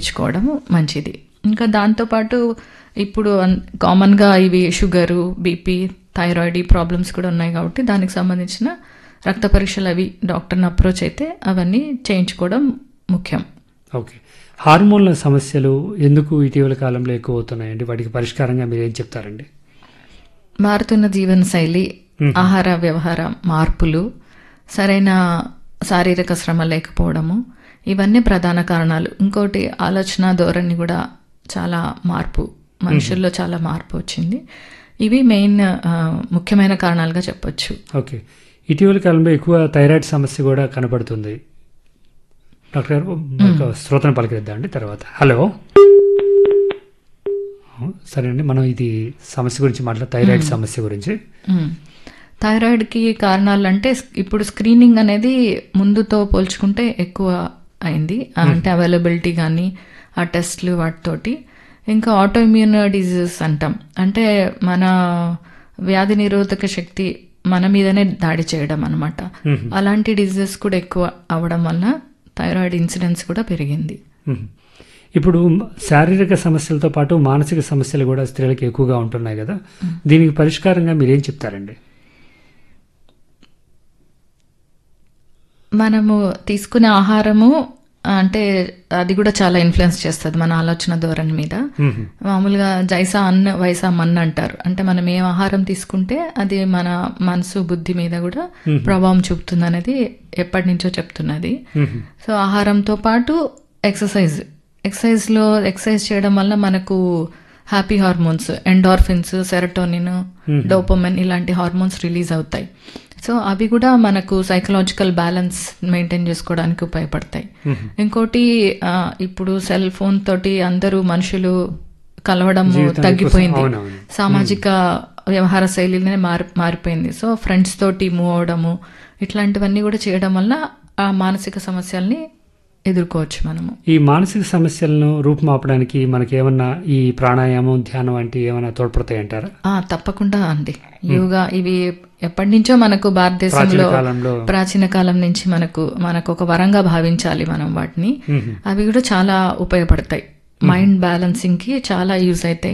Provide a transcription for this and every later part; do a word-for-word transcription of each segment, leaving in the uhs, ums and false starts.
చేయించుకోవడం మంచిది. ఇంకా దాంతోపాటు ఇప్పుడు కామన్గా ఇవి షుగరు, బీపీ, థైరాయిడ్ ఈ ప్రాబ్లమ్స్ కూడా ఉన్నాయి కాబట్టి దానికి సంబంధించిన రక్త పరీక్షలు అవి డాక్టర్ని అప్రోచ్ అయితే అవన్నీ చేయించుకోవడం ముఖ్యం. ఓకే. హార్మోన్ల సమస్యలు ఎందుకు ఇటీవల కాలంలో ఎక్కువ అవుతున్నాయండి? వాటికి పరిష్కారంగా మీరు ఏం చెప్తారండి? మారుతున్న జీవనశైలి, ఆహార వ్యవహార మార్పులు, సరైన శారీరక శ్రమ లేకపోవడము, ఇవన్నీ ప్రధాన కారణాలు. ఇంకోటి ఆలోచన ధోరణి కూడా చాలా మార్పు, మనుషుల్లో చాలా మార్పు వచ్చింది. ఇవి మెయిన్ ముఖ్యమైన కారణాలుగా చెప్పొచ్చు. ఓకే. ఇటీవల కాలంలో ఎక్కువ థైరాయిడ్ సమస్య కూడా కనబడుతుంది. డాక్టర్ గారు శ్రోతను పలకరిద్దాం అండి తర్వాత. హలో. సరే అండి, మనం ఇది సమస్య గురించి మాట్లాడ థైరాయిడ్ సమస్య గురించి. థైరాయిడ్కి కారణాలు అంటే ఇప్పుడు స్క్రీనింగ్ అనేది ముందుతో పోల్చుకుంటే ఎక్కువ అయింది. అంటే అవైలబిలిటీ కానీ ఆ టెస్ట్లు వాటితోటి. ఇంకా ఆటో ఇమ్యూన్ డిజీజెస్ అంటాం, అంటే మన వ్యాధి నిరోధక శక్తి మన మీదనే దాడి చేయడం అనమాట. అలాంటి డిజీజెస్ కూడా ఎక్కువ అవ్వడం వల్ల థైరాయిడ్ ఇన్సిడెన్స్ కూడా పెరిగింది. ఇప్పుడు శారీరక సమస్యలతో పాటు మానసిక సమస్యలు కూడా స్త్రీలకు ఎక్కువగా ఉంటున్నాయి కదా, దీనికి పరిష్కారంగా మీరేం చెప్తారండి? మనము తీసుకునే ఆహారము అంటే అది కూడా చాలా ఇన్ఫ్లుయెన్స్ చేస్తుంది మన ఆలోచన ధోరణి మీద. మామూలుగా జైసా అన్న వైసా మన్ అంటారు, అంటే మనం ఏం ఆహారం తీసుకుంటే అది మన మనసు బుద్ధి మీద కూడా ప్రభావం చూపుతుంది అనేది ఎప్పటి నుంచో చెప్తున్నది. సో ఆహారంతో పాటు ఎక్సర్సైజ్ ఎక్సర్సైజ్లో ఎక్సర్సైజ్ చేయడం వల్ల మనకు happy hormones, endorphins, serotonin, dopamine ఇలాంటి హార్మోన్స్ రిలీజ్ అవుతాయి. సో అవి కూడా మనకు సైకలాజికల్ బ్యాలెన్స్ మెయింటైన్ చేసుకోవడానికి ఉపయోగపడతాయి. ఇంకోటి ఇప్పుడు సెల్ ఫోన్ తోటి అందరూ మనుషులు కలవడం తగ్గిపోయింది, సామాజిక వ్యవహార శైలినే మారి మారిపోయింది. సో ఫ్రెండ్స్ తోటి మూవ్ అవడము ఇట్లాంటివన్నీ కూడా చేయడం వల్ల ఆ మానసిక సమస్యల్ని ఎదుర్కోవచ్చు మనము. ఈ మానసిక సమస్యలను రూపుమాపడానికి మనకి ఏమన్నా ఈ ప్రాణాయామం, ధ్యానం వంటి ఏమైనా తోడ్పడతాయి అంటారా? తప్పకుండా అండి. యోగా ఇవి ఎప్పటి నుంచో మనకు భారతదేశంలో ప్రాచీన కాలం నుంచి మనకు మనకు ఒక వరంగా భావించాలి మనం వాటిని. అవి కూడా చాలా ఉపయోగపడతాయి, మైండ్ బ్యాలెన్సింగ్ కి చాలా యూజ్ అవుతాయి,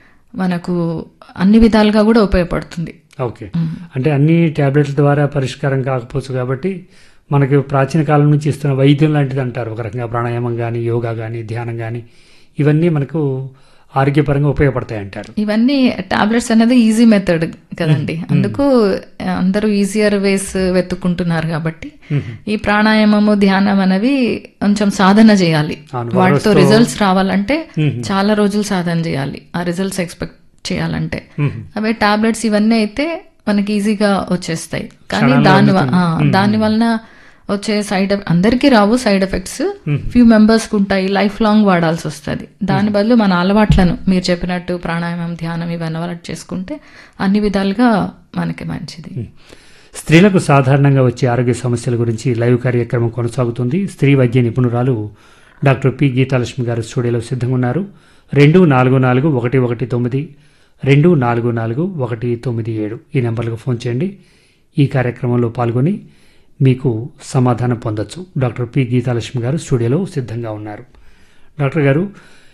మనకు అన్ని విధాలుగా కూడా ఉపయోగపడుతుంది. ఓకే. అంటే అన్ని టాబ్లెట్ల ద్వారా పరిష్కారం కాకపోవచ్చు కాబట్టి మనకి ప్రాచీన కాలం నుంచి ఇస్తున్న వైద్యం లాంటిది అంటారు ఒక రకంగా. ప్రాణాయామం కానీ, యోగా కానీ, ధ్యానం కానీ ఇవన్నీ మనకు ఆరోగ్యపరంగా ఉపయోగపడతాయి అంటారు. ఇవన్నీ టాబ్లెట్స్ అనేది ఈజీ మెథడ్ కదండి, అందుకు అందరూ ఈజియర్ వేస్ వెతుక్కుంటున్నారు కాబట్టి ఈ ప్రాణాయామము, ధ్యానం అనేవి కొంచెం సాధన చేయాలి. వాటితో రిజల్ట్స్ రావాలంటే చాలా రోజులు సాధన చేయాలి, ఆ రిజల్ట్స్ ఎక్స్పెక్ట్ చేయాలంటే. అవే టాబ్లెట్స్ ఇవన్నీ అయితే మనకి ఈజీగా వచ్చేస్తాయి, కానీ దాని దాని వలన వచ్చే సైడ్ అందరికీ రావు సైడ్ ఎఫెక్ట్స్, ఫ్యూ మెంబర్స్ కు ఉంటాయి, లైఫ్ లాంగ్ వాడాల్సి వస్తుంది. దాని బదులు మన అలవాట్లను మీరు చెప్పినట్టు ప్రాణాయామం, ధ్యానం ఇవన్నీ అలవాటు చేసుకుంటే అన్ని విధాలుగా మనకి మంచిది. స్త్రీలకు సాధారణంగా వచ్చే ఆరోగ్య సమస్యల గురించి లైవ్ కార్యక్రమం కొనసాగుతుంది. స్త్రీ వైద్య నిపుణురాలు డాక్టర్ పి గీతాలక్ష్మి గారు స్టూడియోలో సిద్ధంగా ఉన్నారు. రెండు నాలుగు నాలుగు ఒకటి ఒకటి తొమ్మిది రెండు నాలుగు నాలుగు ఒకటి తొమ్మిది ఏడు ఈ నెంబర్లకు ఫోన్ చేయండి. ఈ కార్యక్రమంలో పాల్గొని మీకు సమాధానం పొందొచ్చు. డాక్టర్ పి గీతాలక్ష్మి గారు స్టూడియోలో సిద్ధంగా ఉన్నారు. డాక్టర్ గారు,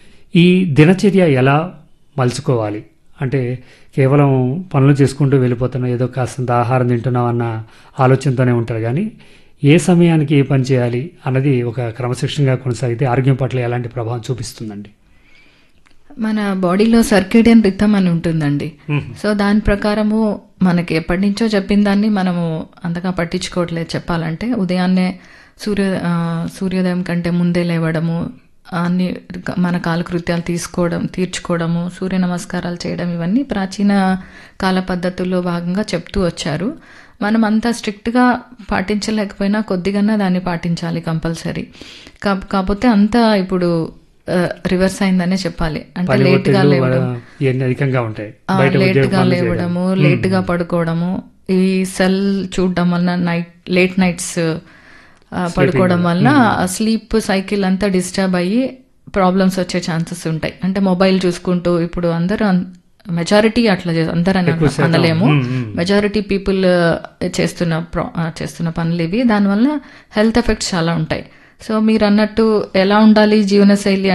ఈ దినచర్య ఎలా మలుచుకోవాలి? అంటే కేవలం పనులు చేసుకుంటూ వెళ్ళిపోతున్నాం, ఏదో కాస్తంత ఆహారం తింటున్నాం అన్న ఆలోచనతోనే ఉంటారు, కానీ ఏ సమయానికి ఏ పని చేయాలి అన్నది ఒక క్రమశిక్షణగా కొనసాగితే ఆరోగ్యం పట్ల ఎలాంటి ప్రభావం చూపిస్తుందండి? మన బాడీలో సర్కేడియన్ రిథమ్ అని ఉంటుందండి. సో దాని ప్రకారము మనకి ఎప్పటి నుంచో చెప్పిన దాన్ని మనము అంతగా పట్టించుకోవట్లేదు చెప్పాలంటే. ఉదయాన్నే సూర్య సూర్యోదయం కంటే ముందే లేవడము, అన్ని మన కాలకృత్యాలు తీసుకోవడం తీర్చుకోవడము, సూర్య నమస్కారాలు చేయడం, ఇవన్నీ ప్రాచీన కాల పద్ధతుల్లో భాగంగా చెప్తూ వచ్చారు. మనం అంత స్ట్రిక్ట్గా పాటించలేకపోయినా కొద్దిగా దాన్ని పాటించాలి కంపల్సరీ. కాకపోతే అంతా ఇప్పుడు రివర్స్ అయిందనే చెప్పాలి. అంటే లేట్ గా లేవడం, లేట్ గా లేవడము, లేట్ గా పడుకోవడము, ఈ సెల్ చూడడం వలన నైట్ లేట్ నైట్స్ పడుకోవడం వలన స్లీప్ సైకిల్ అంతా డిస్టర్బ్ అయ్యి ప్రాబ్లమ్స్ వచ్చే ఛాన్సెస్ ఉంటాయి. అంటే మొబైల్ చూసుకుంటూ ఇప్పుడు అందరూ మెజారిటీ అట్లా అందరూ అనలేము, మెజారిటీ పీపుల్ చేస్తున్న చేస్తున్న పనులు ఇవి. దానివల్ల హెల్త్ ఎఫెక్ట్స్ చాలా ఉంటాయి. సో మీరు అన్నట్టు ఎలా ఉండాలి జీవనశైలి